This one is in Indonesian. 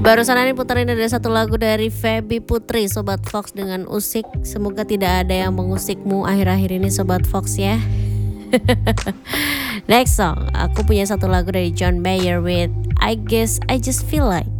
Barusan ini puterin ada satu lagu dari Feby Putri, Sobat Fox dengan Usik. Semoga tidak ada yang mengusikmu akhir-akhir ini Sobat Fox ya. Next song, aku punya satu lagu dari John Mayer with I Guess I Just Feel Like.